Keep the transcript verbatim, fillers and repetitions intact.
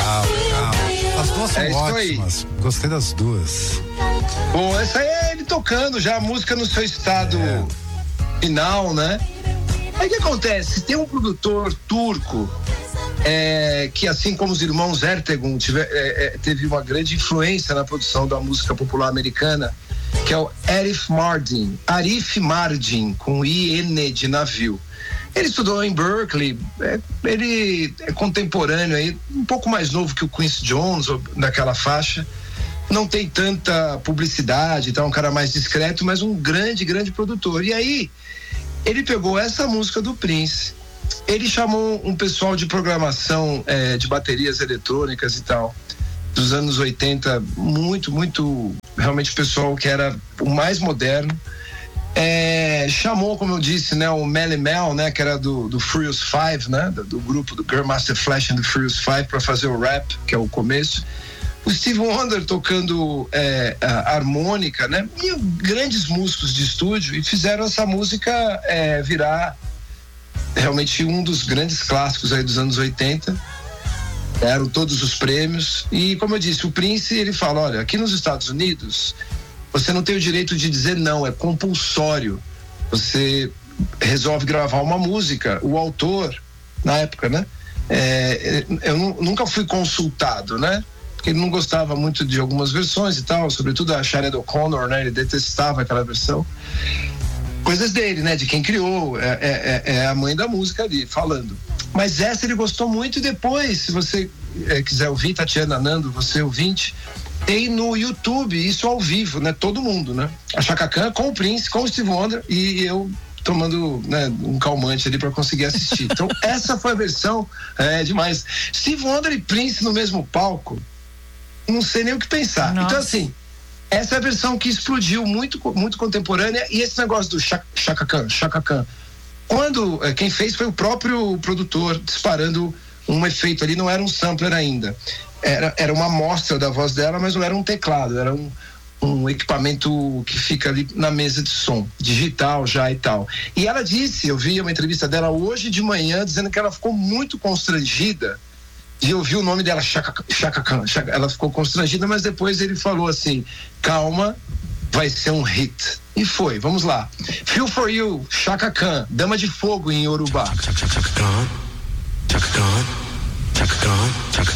Legal, legal. As duas são É isso ótimas. aí. Gostei das duas. Bom, essa aí é ele tocando já a música no seu estado É. final, né? Aí o que acontece? Tem um produtor turco é, que, assim como os irmãos Ertegun, tiver, é, é, teve uma grande influência na produção da música popular americana, que é o Arif Mardin, Arif Mardin, com I N de navio. Ele estudou em Berkeley, é, ele é contemporâneo aí, um pouco mais novo que o Quincy Jones, naquela faixa. Não tem tanta publicidade, então é um cara mais discreto, mas um grande, grande produtor. E aí, ele pegou essa música do Prince, ele chamou um pessoal de programação é, de baterias eletrônicas e tal, dos anos oitenta, muito, muito, realmente o pessoal que era o mais moderno. É, chamou, como eu disse, né, o Melle Mel, né, que era do, do Furious Five, né, do, do grupo do Grandmaster Flash and the Furious Five, para fazer o rap, que é o começo. O Steve Wonder tocando é, a harmônica, né, e grandes músicos de estúdio, e fizeram essa música é, virar realmente um dos grandes clássicos aí dos anos oitenta. Deram todos os prêmios. E, como eu disse, o Prince, ele fala, olha, aqui nos Estados Unidos você não tem o direito de dizer não, é compulsório. Você resolve gravar uma música, o autor, na época, né? É, eu nunca fui consultado, né? Porque ele não gostava muito de algumas versões e tal, sobretudo a Sinéad O'Connor, né? Ele detestava aquela versão. Coisas dele, né? De quem criou, é, é, é a mãe da música ali, falando. Mas essa ele gostou muito, e depois, se você é, quiser ouvir, Tatiana, Nando, você ouvinte, tem no YouTube isso ao vivo, né? Todo mundo, né? A Chaka Khan com o Prince, com o Steve Wonder e eu tomando, né, um calmante ali para conseguir assistir. Então essa foi a versão, é demais. Steve Wonder e Prince no mesmo palco, não sei nem o que pensar. Nossa. Então assim, essa é a versão que explodiu, muito, muito contemporânea. E esse negócio do Chaka Khan, Chaka Khan, quando quem fez foi o próprio produtor disparando um efeito ali, não era um sampler ainda. Era, era uma amostra da voz dela, mas não era um teclado, era um, um equipamento que fica ali na mesa de som, digital já e tal. E ela disse, eu vi uma entrevista dela hoje de manhã, dizendo que ela ficou muito constrangida de ouvir o nome dela, Chaka, Chaka Khan. Ela ficou constrangida, mas depois ele falou assim, calma, vai ser um hit. E foi, vamos lá. Feel for You, Chaka Khan, Dama de Fogo em Yorubá. Chaka Khan, Chaka Khan, Chaka Khan, Chaka